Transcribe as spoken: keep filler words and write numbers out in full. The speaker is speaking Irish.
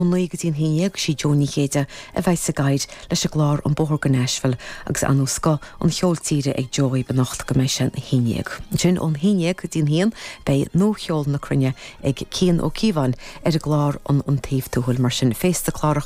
Nuí go dtíon híag sí Johnny chéide a bheith sa gaid leis a glár an bóthir go Nashville agus an sco an cheoltíre ag Joey benacht go meis an híag. Sin an híag go dtíon hían bei nó cheol na crunne ag cían ó Cívan ar a glár an an taobh túhfuil mar sin fésta clár